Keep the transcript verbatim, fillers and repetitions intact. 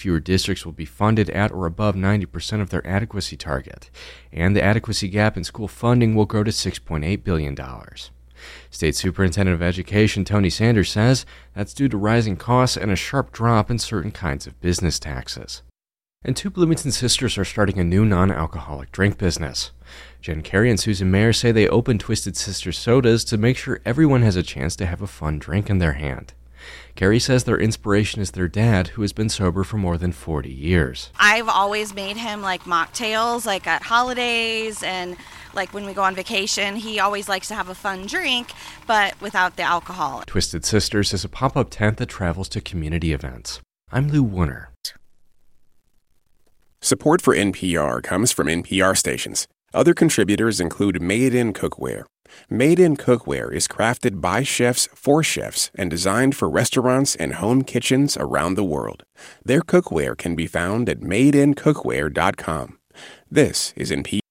fewer districts will be funded at or above ninety percent of their adequacy target, and the adequacy gap in school funding will grow to six point eight billion dollars. State Superintendent of Education Tony Sanders says that's due to rising costs and a sharp drop in certain kinds of business taxes. And two Bloomington sisters are starting a new non-alcoholic drink business. Jen Carey and Susan Mayer say they opened Twisted Sister Sodas to make sure everyone has a chance to have a fun drink in their hand. Carey says their inspiration is their dad, who has been sober for more than forty years. I've always made him like mocktails, like at holidays and like when we go on vacation. He always likes to have a fun drink, but without the alcohol. Twisted Sisters is a pop-up tent that travels to community events. I'm Lou Wooner. Support for N P R comes from N P R stations. Other contributors include Made In Cookware. Made In Cookware is crafted by chefs for chefs and designed for restaurants and home kitchens around the world. Their cookware can be found at made in cookware dot com. This is N P R.